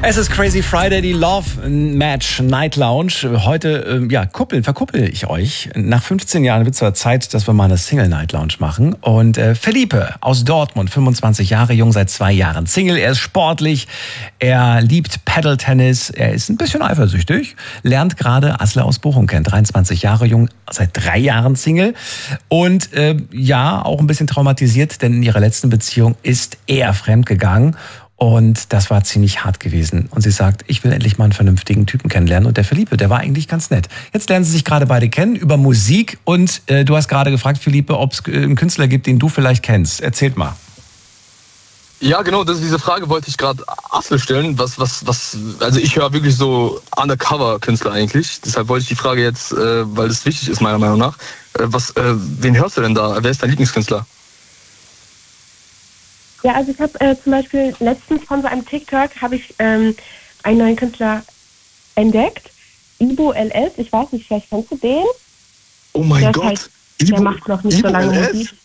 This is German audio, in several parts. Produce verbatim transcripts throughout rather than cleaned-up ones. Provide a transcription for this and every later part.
Es ist Crazy Friday, die Love Match Night Lounge. Heute, äh, ja, kuppeln, verkuppel ich euch. Nach fünfzehn Jahren wird es Zeit, dass wir mal eine Single Night Lounge machen. Und äh, Felipe aus Dortmund, fünfundzwanzig Jahre jung, seit zwei Jahren Single. Er ist sportlich, er liebt Paddle-Tennis, er ist ein bisschen eifersüchtig, lernt gerade Asle aus Bochum kennen, dreiundzwanzig Jahre jung, seit drei Jahren Single. Und äh, ja, auch ein bisschen traumatisiert, denn in ihrer letzten Beziehung ist er fremdgegangen. Und das war ziemlich hart gewesen. Und sie sagt, ich will endlich mal einen vernünftigen Typen kennenlernen. Und der Felipe, der war eigentlich ganz nett. Jetzt lernen sie sich gerade beide kennen über Musik. Und äh, du hast gerade gefragt, Felipe, ob es äh, einen Künstler gibt, den du vielleicht kennst. Erzählt mal. Ja, genau, das, diese Frage wollte ich gerade Asle stellen. Was, was, was, also ich höre wirklich so Undercover-Künstler eigentlich. Deshalb wollte ich die Frage jetzt, äh, weil das wichtig ist meiner Meinung nach. Äh, was, äh, wen hörst du denn da? Wer ist dein Lieblingskünstler? Ja, also ich habe äh, zum Beispiel letztens von so einem TikTok habe ich ähm, einen neuen Künstler entdeckt, Ibo L S. Ich weiß nicht, vielleicht kennst du den? Oh mein der Gott, halt, Ibo, der macht noch nicht Ibo so lange L S? Musik.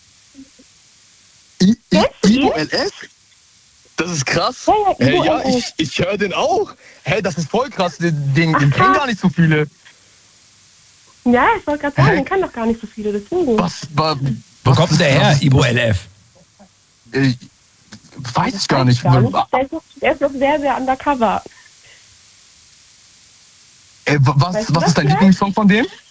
I, I, Ibo ihn? L S? Das ist krass. Ja, ja, Hey, Ibo ja, L S. ich, ich höre den auch. Hey, das ist voll krass. Den, den, Ach, den kennen krass. gar nicht so viele. Ja, ich wollte gerade sagen, Hä? den kann doch gar nicht so viele, deswegen. Was, wa, Wo was kommt denn ist- der her, was ist- Ibo L F? Äh, weiß ich gar Weiß nicht. gar nicht. Wa- Der, ist noch, der ist noch sehr, sehr undercover. Äh, wa- was Weißt du was das ist dein vielleicht? Lieblingssong von dem?